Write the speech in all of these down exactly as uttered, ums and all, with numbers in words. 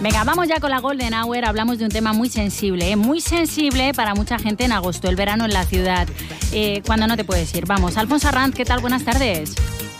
Venga, vamos ya con la Golden Hour. Hablamos de un tema muy sensible, ¿eh? muy sensible para mucha gente en agosto, el verano en la ciudad. Eh, cuando no te puedes ir. Vamos, Alfonso Arranz, ¿qué tal? Buenas tardes.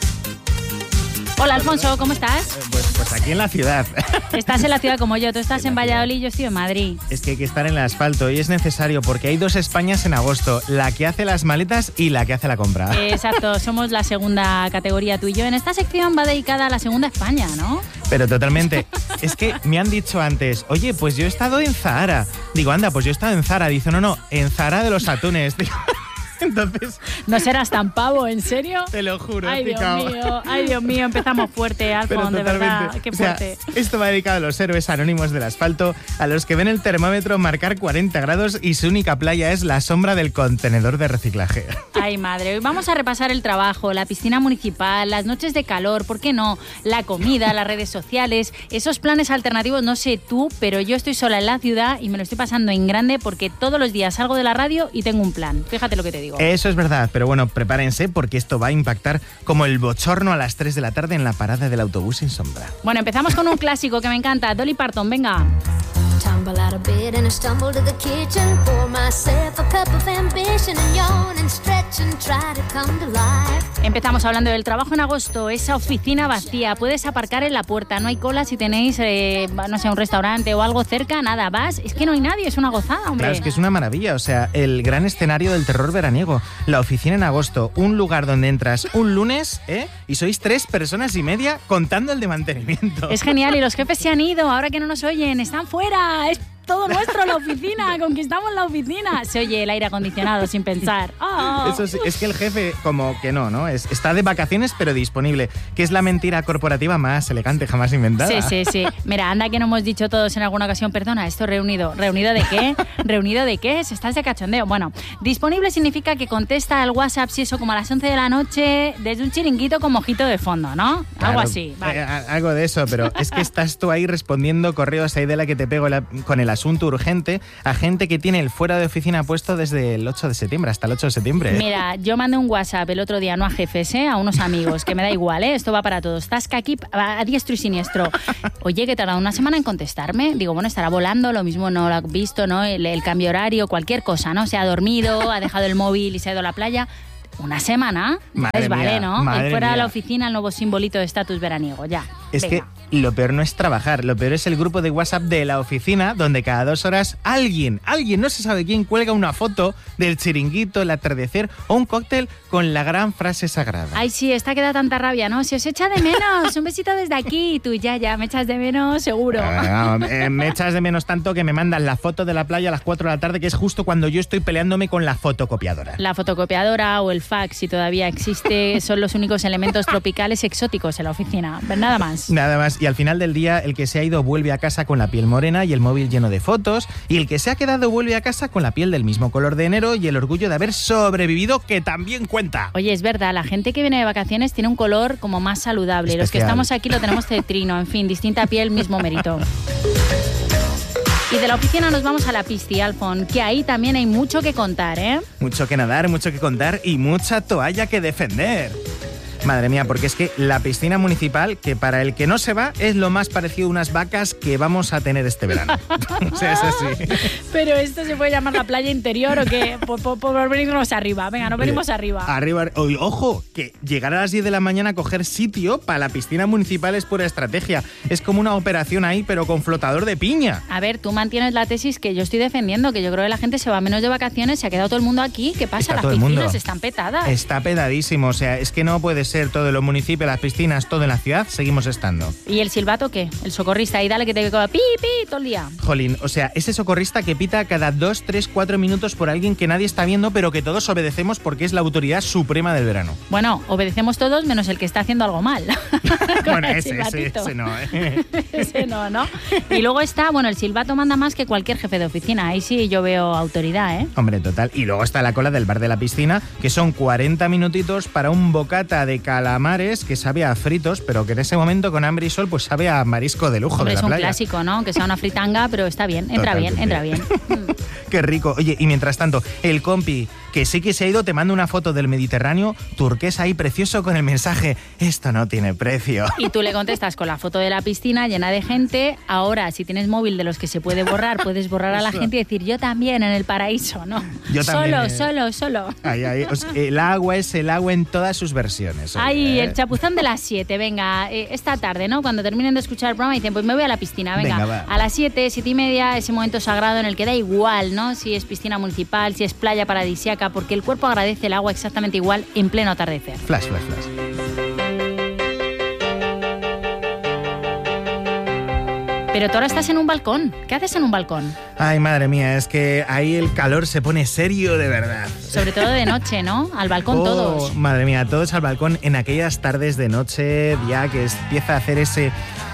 Hola, Alfonso, ¿cómo estás? Pues, pues aquí en la ciudad. Estás en la ciudad como yo, tú estás en Valladolid, yo estoy en Madrid. Es que hay que estar en el asfalto y es necesario porque hay dos Españas en agosto, la que hace las maletas y la que hace la compra. Eh, exacto, somos la segunda categoría tú y yo. En esta sección va dedicada a la segunda España, ¿no? Pero totalmente. Es que me han dicho antes, oye, pues yo he estado en Zahara. Digo, anda, pues yo he estado en Zara. Dice, no, no, en Zahara de los atunes. Digo, entonces... No serás tan pavo, ¿en serio? Te lo juro. Ay, Dios picao. mío, ay, Dios mío, empezamos fuerte, Alfon, de verdad, qué fuerte. O sea, esto va dedicado a los héroes anónimos del asfalto, a los que ven el termómetro marcar cuarenta grados y su única playa es la sombra del contenedor de reciclaje. Ay, madre, hoy vamos a repasar el trabajo, la piscina municipal, las noches de calor, ¿por qué no? La comida, las redes sociales, esos planes alternativos, no sé tú, pero yo estoy sola en la ciudad y me lo estoy pasando en grande porque todos los días salgo de la radio y tengo un plan. Fíjate lo que te digo. Eso es verdad, pero bueno, prepárense porque esto va a impactar como el bochorno a las tres de la tarde en la parada del autobús sin sombra. Bueno, empezamos con un clásico que me encanta, Dolly Parton, venga. Tumble out of bed and I stumble to the kitchen, pour myself a cup of ambition and yawn and stretch and try to come to life. Empezamos hablando del trabajo en agosto, esa oficina vacía, puedes aparcar en la puerta, no hay cola si tenéis, eh, no sé, un restaurante o algo cerca, nada, vas, es que no hay nadie, es una gozada, hombre. Claro, es que es una maravilla, o sea, el gran escenario del terror veraniego, la oficina en agosto, un lugar donde entras un lunes, ¿eh? Y sois tres personas y media contando el de mantenimiento. Es genial, y los jefes se han ido, ahora que no nos oyen, están fuera, es todo nuestro, la oficina, conquistamos la oficina. Se oye el aire acondicionado sin pensar. Oh. Eso sí, es que el jefe como que no, ¿no? Es, está de vacaciones pero disponible, que es la mentira corporativa más elegante jamás inventada. Sí, sí, sí. Mira, anda que no hemos dicho todos en alguna ocasión, perdona, esto reunido. ¿Reunido de qué? ¿Reunido de qué? ¿Estás de cachondeo? Bueno, disponible significa que contesta al WhatsApp, si eso, como a las once de la noche, desde un chiringuito con mojito de fondo, ¿no? Claro, algo así. Vale. Eh, algo de eso, pero es que estás tú ahí respondiendo correos ahí de la que te pego la, con el asunto urgente a gente que tiene el fuera de oficina puesto desde el ocho de septiembre, hasta el ocho de septiembre. Mira, yo mandé un WhatsApp el otro día, no a jefes, ¿eh? A unos amigos, que me da igual, ¿eh? Esto va para todos. Tasca aquí a diestro y siniestro. Oye, que tarda una semana en contestarme. Digo, bueno, estará volando, lo mismo no lo ha visto, ¿no? El, el cambio horario, cualquier cosa, ¿no? Se ha dormido, ha dejado el móvil y se ha ido a la playa. Una semana, madre vale, mía, ¿no? madre El fuera mía. de la oficina, el nuevo simbolito de estatus veraniego, ya. Es venga. que lo peor no es trabajar, lo peor es el grupo de WhatsApp de la oficina donde cada dos horas alguien, alguien, no se sabe quién, cuelga una foto del chiringuito, el atardecer o un cóctel con la gran frase sagrada. Ay, sí, esta que da tanta rabia, ¿no? Se os echa de menos, un besito desde aquí. Y tú, ya, ya, me echas de menos, seguro. Ah, eh, me echas de menos tanto que me mandan la foto de la playa a las cuatro de la tarde, que es justo cuando yo estoy peleándome con la fotocopiadora. La fotocopiadora o el fax, si todavía existe, son los únicos elementos tropicales exóticos en la oficina. Nada más. Nada más. Y al final del día, el que se ha ido vuelve a casa con la piel morena y el móvil lleno de fotos, y el que se ha quedado vuelve a casa con la piel del mismo color de enero y el orgullo de haber sobrevivido, que también cuenta. Oye, es verdad, la gente que viene de vacaciones tiene un color como más saludable. Especial. Los que estamos aquí lo tenemos cetrino, en fin, distinta piel, mismo mérito. Y de la oficina nos vamos a la pisti, Alfon, que ahí también hay mucho que contar, ¿eh? Mucho que nadar, mucho que contar y mucha toalla que defender. Madre mía, porque es que la piscina municipal, que para el que no se va, es lo más parecido a unas vacas que vamos a tener este verano. O sea, es así. Pero esto se puede llamar la playa interior o qué, por, por, por venirnos arriba. Venga, no venimos arriba. Arriba. Oye, ojo, que llegar a las diez de la mañana a coger sitio para la piscina municipal es pura estrategia. Es como una operación ahí, pero con flotador de piña. A ver, tú mantienes la tesis que yo estoy defendiendo, que yo creo que la gente se va menos de vacaciones, se ha quedado todo el mundo aquí. ¿Qué pasa? Está Las todo el piscinas mundo. están petadas. Está pedadísimo, o sea, es que no puede ser todo en los municipios, las piscinas, todo en la ciudad, seguimos estando. ¿Y el silbato qué? El socorrista, ahí dale que te coja pi, pi, todo el día. Jolín, o sea, ese socorrista que pita cada dos, tres, cuatro minutos por alguien que nadie está viendo, pero que todos obedecemos porque es la autoridad suprema del verano. Bueno, obedecemos todos menos el que está haciendo algo mal. Bueno, ese, ese, ese no, ¿eh? Ese no, ¿no? Y luego está, bueno, el silbato manda más que cualquier jefe de oficina. Ahí sí yo veo autoridad, ¿eh? Hombre, total. Y luego está la cola del bar de la piscina, que son cuarenta minutitos para un bocata de calamares que sabe a fritos, pero que en ese momento con hambre y sol pues sabe a marisco de lujo. Hombre, de la es un playa. clásico, ¿no? Que sea una fritanga, pero está bien, entra Totalmente. bien, entra bien. Qué rico. Oye, y mientras tanto, el compi que sí que se ha ido, te mando una foto del Mediterráneo turquesa ahí precioso con el mensaje, esto no tiene precio. Y tú le contestas con la foto de la piscina llena de gente. Ahora, si tienes móvil de los que se puede borrar, puedes borrar a la gente y decir, yo también en el paraíso, ¿no? Yo también, solo, eh. solo, solo. Ay, ay, o sea, el agua es el agua en todas sus versiones. Oye, Ay, ¿eh? el chapuzón de las siete, venga, eh, esta tarde, ¿no? Cuando terminen de escuchar el programa dicen, pues me voy a la piscina, venga, Venga, va. a las siete, siete y media, ese momento sagrado en el que da igual, ¿no? Si es piscina municipal, si es playa paradisíaca, porque el cuerpo agradece el agua exactamente igual en pleno atardecer. Flash, flash, flash. Pero tú ahora estás en un balcón. ¿Qué haces en un balcón? Ay, madre mía, es que ahí el calor se pone serio de verdad. Sobre todo de noche, ¿no? Al balcón Oh, todos. Madre mía, todos al balcón en aquellas tardes de noche, ya que empieza a hacer ese,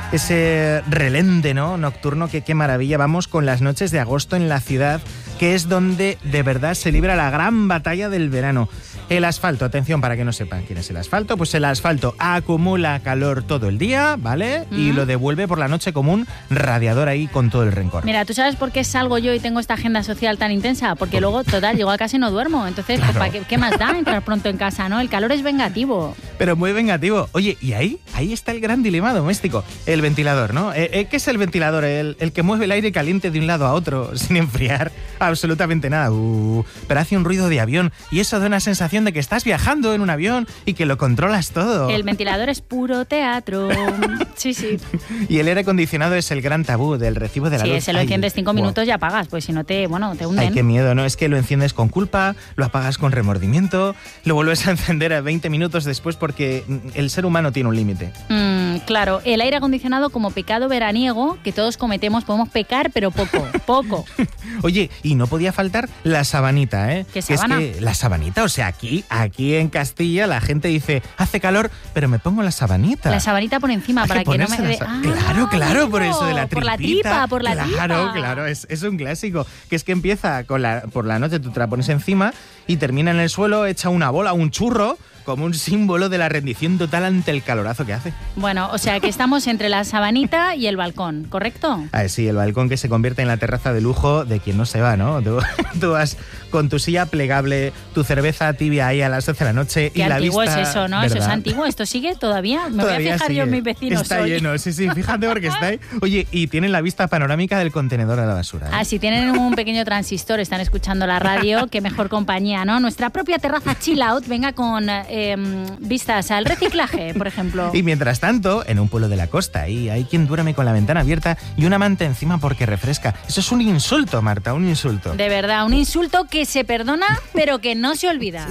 ese relente, ¿no? Nocturno, que qué maravilla. Vamos con las noches de agosto en la ciudad, que es donde de verdad se libra la gran batalla del verano. El asfalto, atención para que no sepan quién es el asfalto, pues el asfalto acumula calor todo el día, ¿vale? Mm. Y lo devuelve por la noche como un radiador ahí con todo el rencor. Mira, ¿tú sabes por qué salgo yo y tengo esta agenda social tan intensa? Porque luego, total, llego a casa y no duermo. Entonces, claro. pues, ¿qué, ¿qué más da entrar pronto en casa, no? El calor es vengativo. Pero muy vengativo. Oye, y ahí, ahí está el gran dilema doméstico. El ventilador, ¿no? Eh, eh, ¿Qué es el ventilador? El, el que mueve el aire caliente de un lado a otro sin enfriar absolutamente nada. Uh, pero hace un ruido de avión y eso da una sensación de que estás viajando en un avión y que lo controlas todo. El ventilador es puro teatro. Sí, sí. Y el aire acondicionado es el gran tabú del recibo de la sí, luz. Sí, se lo enciendes cinco wow. minutos y apagas, pues si no te, bueno, te hunden. Ay, qué miedo, ¿no? Es que lo enciendes con culpa, lo apagas con remordimiento, lo vuelves a encender a veinte minutos después porque el ser humano tiene un límite. Mm, claro, el aire acondicionado como pecado veraniego que todos cometemos, podemos pecar, pero poco, poco. Oye, y no podía faltar la sabanita, ¿eh? ¿Qué sabana? Que es que la sabanita, o sea, aquí, aquí en Castilla la gente dice, hace calor, pero me pongo la sabanita. La sabanita por encima, Hay para que, que no me... dé... ah, claro, claro, por eso de la tripita. Por la tripa, por la claro, tripa. Claro, claro, es, es un clásico. Que es que empieza con la, por la noche, tú te la pones encima y termina en el suelo, echa una bola, un churro, como un símbolo de la rendición total ante el calorazo que hace. Bueno, o sea que estamos entre la sabanita y el balcón, ¿correcto? Ah, sí, el balcón que se convierte en la terraza de lujo de quien no se va, ¿no? Tú, tú vas con tu silla plegable, tu cerveza tibia ahí a las doce de la noche. Qué y la antiguo vista, es eso, ¿no? ¿verdad? Eso es antiguo. ¿Esto sigue todavía? Me todavía voy a fijar sigue. yo en mis vecinos Está hoy. lleno, sí, sí, fíjate porque está ahí. Oye, y tienen la vista panorámica del contenedor de la basura, ¿eh? Ah, si tienen un pequeño transistor, están escuchando la radio, qué mejor compañía, ¿no? Nuestra propia terraza chill out, venga con eh, vistas al reciclaje, por ejemplo. Y mientras tanto, en un pueblo de la costa, ahí hay quien duerme con la ventana abierta y una manta encima porque refresca. Eso es un insulto, Marta, un insulto. De verdad, un insulto que se perdona, pero que no se olvida.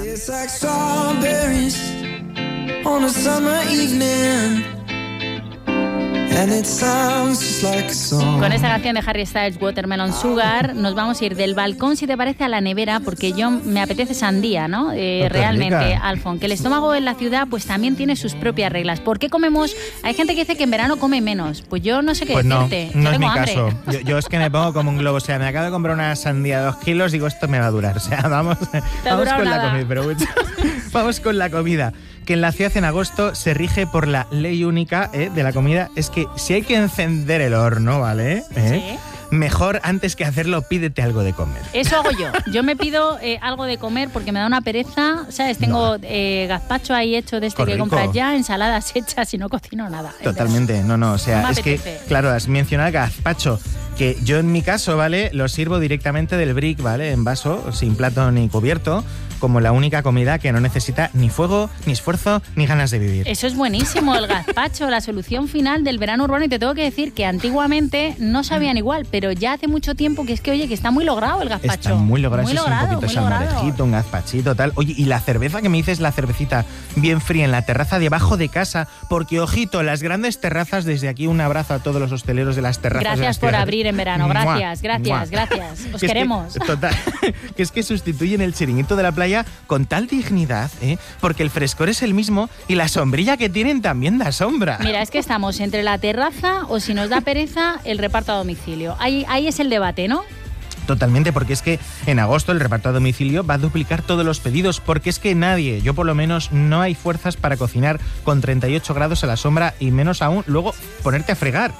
Con esta canción de Harry Styles, Watermelon Sugar, nos vamos a ir del balcón, si te parece, a la nevera, porque yo me apetece sandía, ¿no? Eh, realmente, Alfon, que el estómago en la ciudad pues también tiene sus propias reglas. ¿Por qué comemos? Hay gente que dice que en verano come menos. Pues yo no sé qué pues decirte. No, no yo es mi hambre. caso. Yo, yo es que me pongo como un globo. O sea, me acabo de comprar una sandía de dos kilos, digo, esto me va a durar. O sea, vamos, vamos con nada. la comida. Pero vamos con la comida. Que en la ciudad en agosto se rige por la ley única ¿eh? de la comida. Es que si hay que encender el horno, ¿vale? ¿Eh? Sí. Mejor antes que hacerlo, pídete algo de comer. Eso hago yo. Yo me pido eh, algo de comer porque me da una pereza, ¿sabes? Tengo no. eh, gazpacho ahí hecho de este Qué que rico. compras ya, ensaladas hechas y no cocino nada. Totalmente, no, no, o sea, no es que, claro, has mencionado gazpacho, que yo en mi caso, ¿vale? Lo sirvo directamente del brick, ¿vale? En vaso, sin plato ni cubierto, como la única comida que no necesita ni fuego, ni esfuerzo, ni ganas de vivir. Eso es buenísimo, el gazpacho, la solución final del verano urbano. Y te tengo que decir que antiguamente no sabían igual, pero ya hace mucho tiempo que es que, oye, que está muy logrado el gazpacho. Está muy logrado, muy eso logrado, es un poquito salmorejito, un gazpachito, tal. Oye, y la cerveza que me dices, la cervecita bien fría en la terraza debajo de casa, porque, ojito, las grandes terrazas, desde aquí un abrazo a todos los hosteleros de las terrazas. Gracias de las por ciudades. abrir en verano, gracias, Mua, gracias, mua. gracias. Os que queremos. Es que, total, que es que sustituyen el chiringuito de la playa con tal dignidad, ¿eh? Porque el frescor es el mismo y la sombrilla que tienen también da sombra. Mira, es que estamos entre la terraza o, si nos da pereza, el reparto a domicilio. Ahí, ahí es el debate, ¿no? Totalmente, porque es que en agosto el reparto a domicilio va a duplicar todos los pedidos, porque es que nadie, yo por lo menos, no hay fuerzas para cocinar con treinta y ocho grados a la sombra y menos aún luego ponerte a fregar.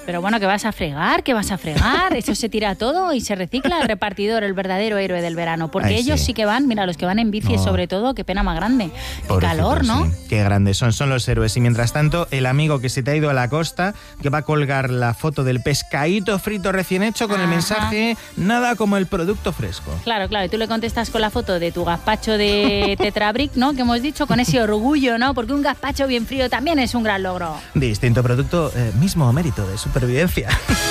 Pero bueno, ¿qué vas a fregar? ¿Qué vas a fregar? Eso se tira todo y se recicla. El repartidor, el verdadero héroe del verano. Porque Ay, ellos sí. sí que van, mira, los que van en bici, oh. sobre todo, qué pena más grande. Qué calor, ¿no? Sí. Qué grandes son, son los héroes. Y mientras tanto, el amigo que se te ha ido a la costa, que va a colgar la foto del pescadito frito recién hecho con Ajá. el mensaje, nada como el producto fresco. Claro, claro. Y tú le contestas con la foto de tu gazpacho de Tetrabric, ¿no? Que hemos dicho, con ese orgullo, ¿no? Porque un gazpacho bien frío también es un gran logro. Distinto producto, eh, mismo mérito de supervivencia.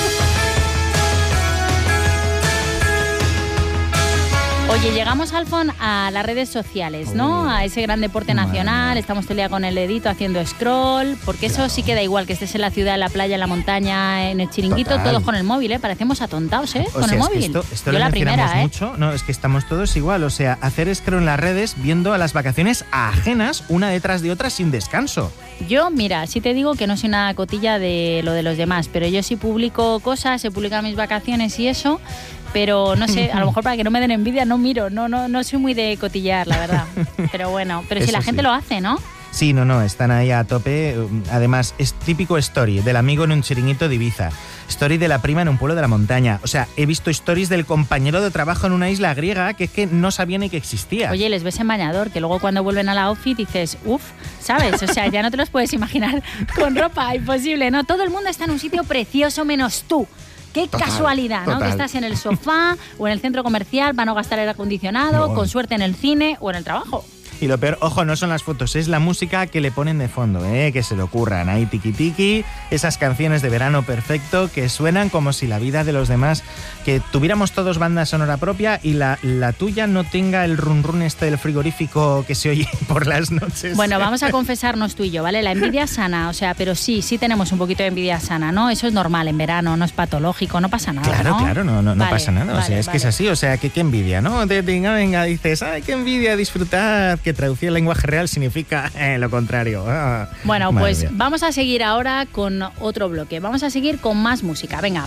Oye, llegamos, Alfon, a las redes sociales, ¿no? A ese gran deporte nacional, estamos todo el día con el dedito haciendo scroll, porque eso sí queda igual, que estés en la ciudad, en la playa, en la montaña, en el chiringuito, Total. todos con el móvil, ¿eh? Parecemos atontados, ¿eh? O con sea, el es móvil. Que esto esto Yo lo la mencionamos primera, ¿eh? mucho, no, es que estamos todos igual, o sea, hacer scroll en las redes viendo a las vacaciones ajenas, una detrás de otra, sin descanso. Yo, mira, sí te digo que no soy una cotilla de lo de los demás, pero yo sí publico cosas, se publican mis vacaciones y eso, pero no sé, a lo mejor para que no me den envidia no miro, no no no soy muy de cotillear, la verdad. Pero bueno, pero si Eso la gente sí. lo hace, ¿no? Sí, no, no, están ahí a tope. Además, es típico story del amigo en un chiringuito de Ibiza, story de la prima en un pueblo de la montaña. O sea, he visto stories del compañero de trabajo en una isla griega que es que no sabía ni que existía. Oye, les ves en bañador, que luego cuando vuelven a la outfit dices, uff, ¿sabes? O sea, ya no te los puedes imaginar con ropa, imposible, ¿no? Todo el mundo está en un sitio precioso menos tú. Qué total, casualidad, ¿no? Total. Que estás en el sofá o en el centro comercial para no gastar aire acondicionado, no. con suerte en el cine o en el trabajo. Y lo peor, ojo, no son las fotos, es la música que le ponen de fondo, ¿eh? Que se le ocurran. Ahí tiki tiki, esas canciones de verano perfecto que suenan como si la vida de los demás, que tuviéramos todos banda sonora propia y la, la tuya no tenga el run run este del frigorífico que se oye por las noches. Bueno, vamos a confesarnos tú y yo, ¿vale? La envidia sana, o sea, pero sí, sí tenemos un poquito de envidia sana, ¿no? Eso es normal en verano, no es patológico, no pasa nada, Claro, ¿no? claro, no, no, no vale, pasa nada, vale, o sea, es vale. que es así, o sea, que qué envidia, ¿no? De, venga, venga, dices, ay, qué envidia, disfrutar, que traducir el lenguaje real significa eh, lo contrario. Ah, bueno, pues mía. Vamos a seguir ahora con otro bloque. Vamos a seguir con más música. Venga.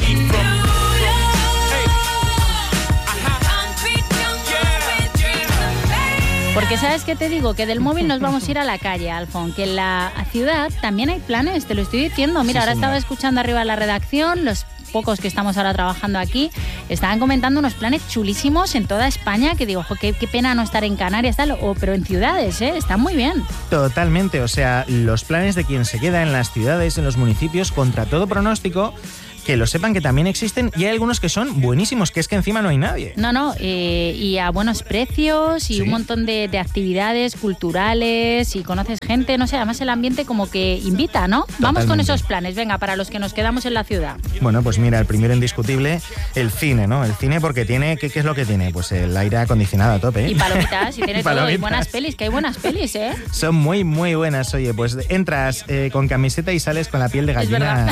Porque ¿sabes qué te digo? Que del móvil nos vamos a ir a la calle, Alfon. Que en la ciudad también hay planes, te lo estoy diciendo. Mira, sí, ahora señor. Estaba escuchando arriba en la redacción, los pocos que estamos ahora trabajando aquí, estaban comentando unos planes chulísimos en toda España, que digo, ojo, qué, qué pena no estar en Canarias, tal, o, pero en ciudades, ¿eh? Están muy bien. Totalmente, o sea, los planes de quien se queda en las ciudades, en los municipios, contra todo pronóstico, que lo sepan que también existen, y hay algunos que son buenísimos, que es que encima no hay nadie. No, no, eh, y a buenos precios, y ¿Sí? un montón de, de actividades culturales, y conoces gente, no sé, además el ambiente como que invita, ¿no? Totalmente. Vamos con esos planes, venga, para los que nos quedamos en la ciudad. Bueno, pues mira, el primero indiscutible, el cine, ¿no? El cine porque tiene, ¿qué, qué es lo que tiene? Pues el aire acondicionado a tope, ¿eh? Y palomitas, y tiene y todo, palomitas. y buenas pelis, que hay buenas pelis, ¿eh? Son muy, muy buenas, oye, pues entras eh, con camiseta y sales con la piel de gallina.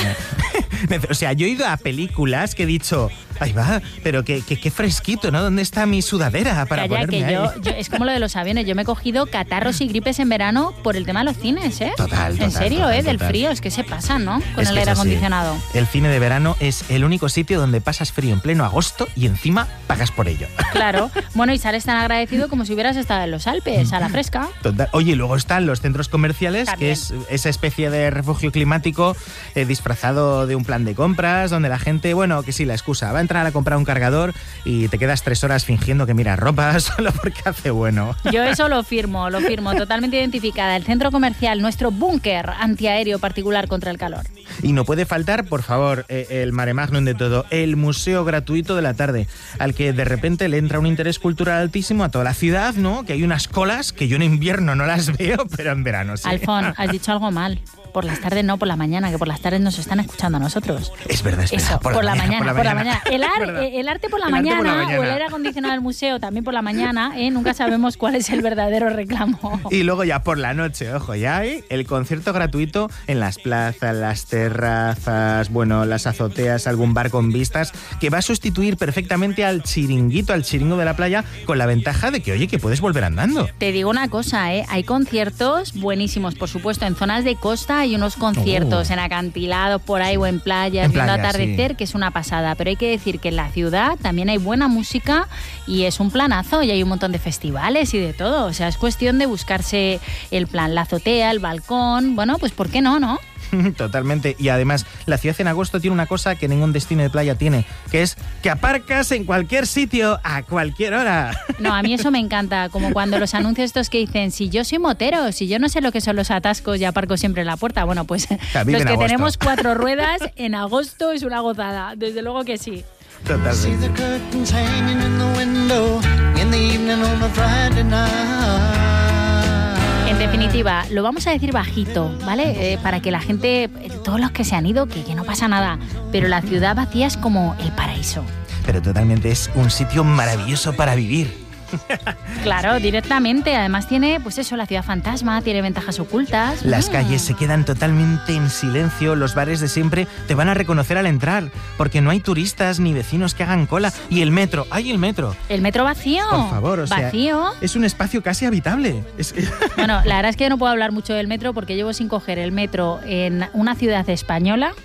O sea, yo he ido a películas que he dicho, ahí va, pero qué, qué, qué fresquito, ¿no? ¿Dónde está mi sudadera para Calla, ponerme que ahí? yo, yo, es como lo de los aviones, yo me he cogido catarros y gripes en verano por el tema de los cines, ¿eh? Total, total. En serio, total, ¿eh? Total. Del frío, es que se pasan, ¿no? Con es el que aire es acondicionado. El cine de verano es el único sitio donde pasas frío en pleno agosto y encima pagas por ello. Claro. Bueno, y sales tan agradecido como si hubieras estado en los Alpes, a la fresca. Total. Oye, y luego están los centros comerciales, También. que es esa especie de refugio climático eh, disfrazado de un plan de compras, donde la gente, bueno, que sí, la excusa, va a entrar a comprar un cargador y te quedas tres horas fingiendo que miras ropa solo porque hace bueno. Yo eso lo firmo, lo firmo, totalmente identificada. El centro comercial, nuestro búnker antiaéreo particular contra el calor. Y no puede faltar, por favor, eh, el mare magnum de todo, el museo gratuito de la tarde, al que de repente le entra un interés cultural altísimo a toda la ciudad, ¿no? Que hay unas colas que yo en invierno no las veo, pero en verano sí. Alfon, has dicho algo mal. Por las tardes no, por la mañana, que por las tardes nos están escuchando a nosotros. Es verdad, es verdad. Eso, por, por, la, la mañana, mañana, por la mañana. El, ar, el arte por la, el mañana, arte por la mañana o el aire acondicionado del museo también por la mañana, ¿eh? Nunca sabemos cuál es el verdadero reclamo. Y luego ya por la noche, ojo, ya hay el concierto gratuito en las plazas, las terrazas, bueno, las azoteas, algún bar con vistas, que va a sustituir perfectamente al chiringuito, al chiringo de la playa, con la ventaja de que, oye, que puedes volver andando. Te digo una cosa, ¿eh? Hay conciertos buenísimos, por supuesto, en zonas de costa. Hay unos conciertos oh. en acantilados por ahí o en playas, en viendo playa, atardecer, sí. que es una pasada. Pero hay que decir que en la ciudad también hay buena música y es un planazo y hay un montón de festivales y de todo. O sea, es cuestión de buscarse el plan, la azotea, el balcón. Bueno, pues ¿por qué no, no? Totalmente. Y además, la ciudad en agosto tiene una cosa que ningún destino de playa tiene, que es que aparcas en cualquier sitio a cualquier hora. No, a mí eso me encanta, como cuando los anuncios estos que dicen, si yo soy motero, si yo no sé lo que son los atascos y aparco siempre en la puerta. Bueno, pues los que tenemos cuatro ruedas, en agosto es una gozada, desde luego que sí. Totalmente. En definitiva, lo vamos a decir bajito, ¿vale? Eh, para que la gente, todos los que se han ido, que, que no pasa nada, pero la ciudad vacía es como el paraíso. Pero totalmente es un sitio maravilloso para vivir. Claro, directamente. Además tiene, pues eso, la ciudad fantasma, tiene ventajas ocultas. Las mm. calles se quedan totalmente en silencio, los bares de siempre te van a reconocer al entrar, porque no hay turistas ni vecinos que hagan cola. Y el metro, ¡ay, el metro! El metro vacío. Por favor, o sea, vacío. Es un espacio casi habitable. Es... Bueno, la verdad es que yo no puedo hablar mucho del metro porque llevo sin coger el metro en una ciudad española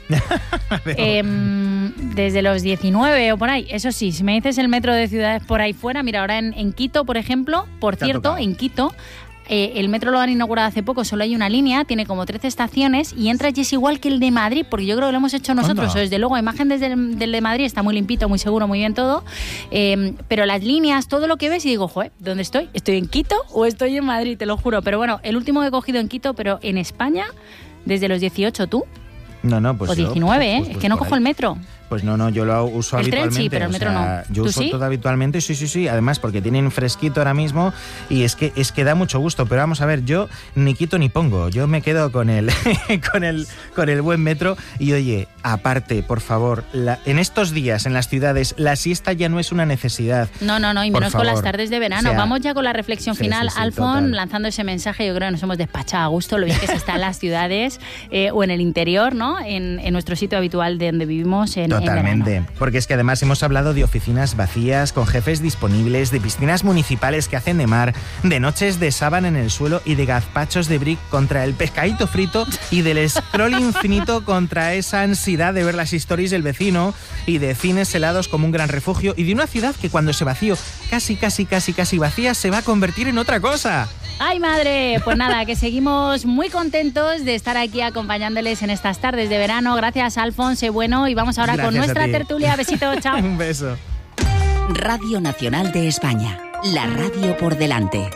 eh, desde los diecinueve o por ahí. Eso sí, si me dices el metro de ciudades por ahí fuera, mira, ahora en, en Quito, por ejemplo, por cierto, en Quito, eh, el metro lo han inaugurado hace poco, solo hay una línea, tiene como trece estaciones y entra y es igual que el de Madrid, porque yo creo que lo hemos hecho nosotros. O desde luego, la imagen desde el del de Madrid está muy limpito, muy seguro, muy bien todo, eh, pero las líneas, todo lo que ves y digo, joder, ¿dónde estoy? ¿Estoy en Quito o estoy en Madrid? Te lo juro. Pero bueno, el último que he cogido en Quito, pero en España, desde los dieciocho, ¿tú? No, no, pues o diecinueve, yo, ¿eh? Pues, pues, es que no cojo ahí. el metro. Pues no, no, yo lo uso el habitualmente. Tren sí, pero el metro o sea, no. Yo ¿Tú uso sí? todo habitualmente, sí, sí, sí. Además, porque tienen fresquito ahora mismo y es que es que da mucho gusto. Pero vamos a ver, yo ni quito ni pongo. Yo me quedo con el con el con el buen metro. Y oye, aparte, por favor, la, en estos días en las ciudades la siesta ya no es una necesidad. No, no, no, y por menos favor. con las tardes de verano. O sea, vamos ya con la reflexión sí, final, sí, sí, Alfon, total. lanzando ese mensaje. Yo creo que nos hemos despachado a gusto lo bien que se está en las ciudades eh, o en el interior, ¿no? En, en nuestro sitio habitual de donde vivimos en, Totalmente, en verano. porque es que además hemos hablado de oficinas vacías, con jefes disponibles, de piscinas municipales que hacen de mar, de noches de sábana en el suelo y de gazpachos de brick contra el pescadito frito y del scroll infinito contra esa ansiedad de ver las stories del vecino y de cines helados como un gran refugio y de una ciudad que cuando se vació, casi, casi, casi, casi vacía, se va a convertir en otra cosa. ¡Ay, madre! Pues nada, que seguimos muy contentos de estar aquí acompañándoles en estas tardes de verano. Gracias, Alfonso, bueno, y vamos ahora Gracias con nuestra a ti. tertulia. Besito, chao. Un beso. Radio Nacional de España, la radio por delante.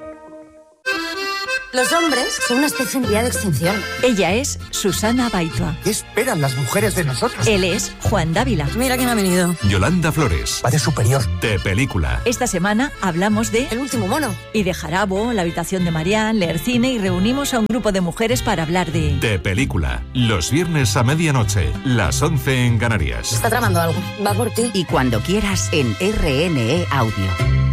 Los hombres son una especie en vía de extinción. Ella es Susana Baitua. ¿Qué esperan las mujeres de nosotros? Él es Juan Dávila. Mira quién ha venido. Yolanda Flores. Padre superior. De película. Esta semana hablamos de El último mono. y de Jarabo, La habitación de Marianne, leer cine y reunimos a un grupo de mujeres para hablar de... De película. Los viernes a medianoche. Las once en Canarias. Está tramando algo. Va por ti. Y cuando quieras en R N E Audio.